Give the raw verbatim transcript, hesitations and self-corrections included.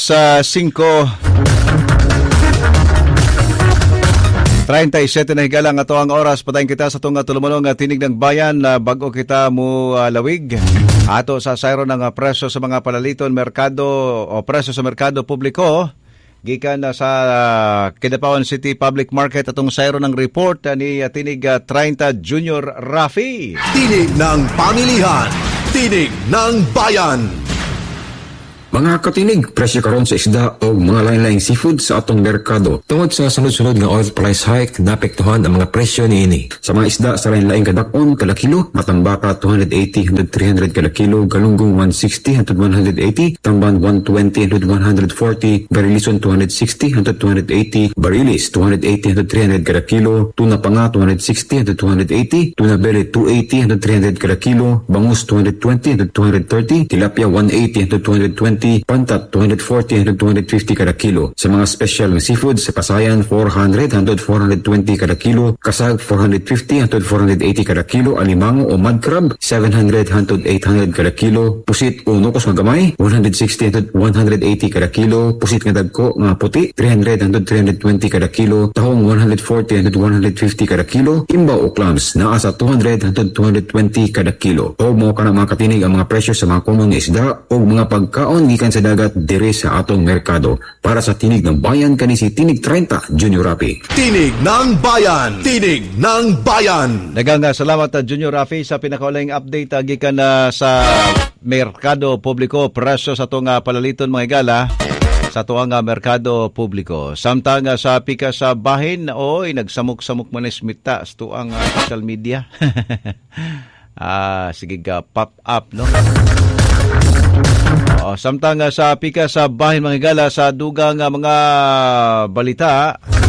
Sa singko thirty-seven na higalang ato ang oras patayin kita sa itong tulumulong at tinig ng bayan na bago kita mo uh, lawig ato sa sayro ng uh, presyo sa mga palaliton merkado o presyo sa merkado publiko gikan na sa uh, Kidapawan City Public Market atong sayro ng report uh, ni uh, tinig uh, thirty Junior Rafi. Tinig ng pamilihan, tinig ng bayan. Mga katinig, presyo karon sa isda o mga lain-laing seafood sa atong merkado. Tungod sa sunod-sunod nga oil price hike, naapektuhan ang mga presyo niini. Sa mga isda sa lain-laing kadakon kada kilo, matambaka two eighty hangtod three hundred kada kilo, galunggong one sixty hangtod one eighty, tamban one twenty hangtod one forty, barilison two sixty hangtod two eighty, barilis two eighty hangtod three hundred kada kilo, tuna panga two sixty hangtod two eighty, tuna belly two eighty hangtod three hundred kada kilo, bangus two twenty hangtod two thirty, tilapia one eighty hangtod two twenty, pantat two forty hangtod two fifty kada kilo. Sa mga special nga seafood sa Pasayan four hundred hangtod four twenty kada kilo, kasag four fifty hangtod four eighty kada kilo, alimango o mud crab seven hundred hangtod eight hundred kada kilo, pusit o nukos nga gamay one sixty hangtod one eighty kada kilo, pusit nga dagko nga puti three hundred hangtod three twenty kada kilo, tahong one forty hangtod one fifty kada kilo, imbaw o clams naa sa two hundred hangtod two twenty kada kilo. O mo kana mga katinig ang mga presyo sa mga common nga isda o mga pagkaon gikan sa dagat dire sa atong merkado. Para sa tinig ng bayan kani si Tinig thirty Junior Rafi. Tinig ng bayan, tinig ng bayan. Daghang salamat uh, Junior Rafi sa pinakaulang update uh, gikan uh, sa merkado publiko presyo sa atong uh, palaliton mga igala sa tuang uh, merkado publiko. Samtang uh, sa pika sa bahin oy nagsamok-samok man ismita sa tuang uh, social media. ah sige ka pop up no. Oh, samtang uh, sa pika sa bahin mga igala sa dugang uh, mga balita